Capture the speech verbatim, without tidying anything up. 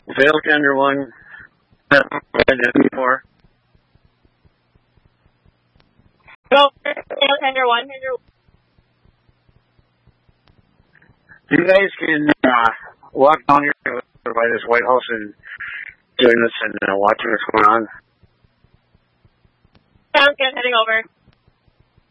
Fail tender one. That's what I did before. Go, fail tender one. You guys can uh, walk down here by this White House and join us and uh, watch what's going on. Sounds good, heading over.